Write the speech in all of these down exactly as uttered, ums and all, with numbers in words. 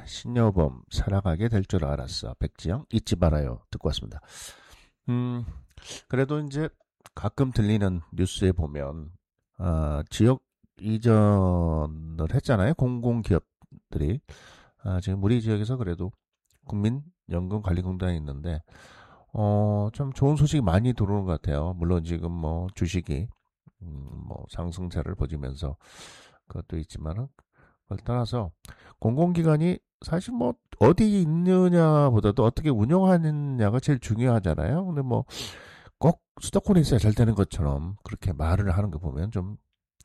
신여범 살아가게 될 줄 알았어. 백지영 잊지 말아요. 듣고 왔습니다. 음, 그래도 이제 가끔 들리는 뉴스에 보면 아, 지역 이전을 했잖아요. 공공기업들이. 아, 지금 우리 지역에서 그래도 국민연금관리공단이 있는데 어, 좀 좋은 소식이 많이 들어오는 것 같아요. 물론 지금 뭐 주식이 음, 뭐 상승세를 보이면서 그것도 있지만은 그걸 떠나서 공공기관이 사실 뭐 어디 있느냐보다도 어떻게 운영하느냐가 제일 중요하잖아요. 근데 뭐 꼭 수도권에 있어야 잘 되는 것처럼 그렇게 말을 하는 거 보면 좀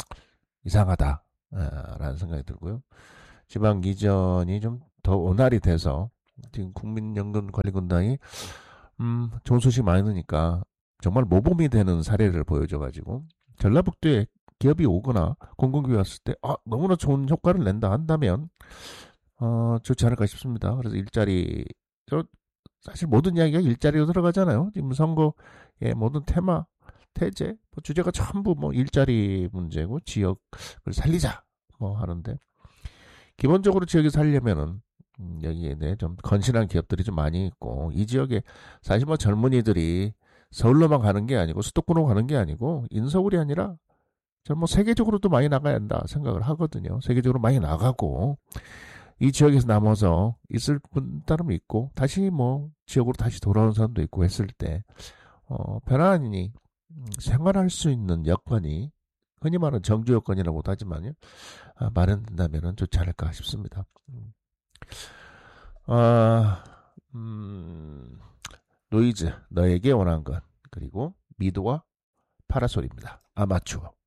이상하다라는 생각이 들고요. 지방 이전이 좀 더 원활히 돼서 지금 국민연금관리공단이 음, 좋은 소식 많이 나니까 정말 모범이 되는 사례를 보여줘가지고 전라북도에 기업이 오거나 공공기업이 왔을 때 아, 너무나 좋은 효과를 낸다 한다면 어, 좋지 않을까 싶습니다. 그래서 일자리 저 사실 모든 이야기가 일자리로 들어가잖아요. 지금 선거의 모든 테마, 태제, 뭐 주제가 전부 뭐 일자리 문제고 지역을 살리자 뭐 하는데 기본적으로 지역이 살려면은 음, 여기에 대해 좀 건실한 기업들이 좀 많이 있고 이 지역에 사실 뭐 젊은이들이 서울로만 가는 게 아니고 수도권으로 가는 게 아니고 인서울이 아니라 저는 뭐 세계적으로도 많이 나가야 한다 생각을 하거든요. 세계적으로 많이 나가고 이 지역에서 남아서 있을 분 따름 있고 다시 뭐 지역으로 다시 돌아오는 사람도 있고 했을 때 어, 편안히 생활할 수 있는 여건이 흔히 말하는 정주 여건이라고도 하지만요 아, 마련된다면 좋지 않을까 싶습니다. 음. 아, 음, 노이즈 너에게 원한 것 그리고 미도와 파라솔입니다. 아마추어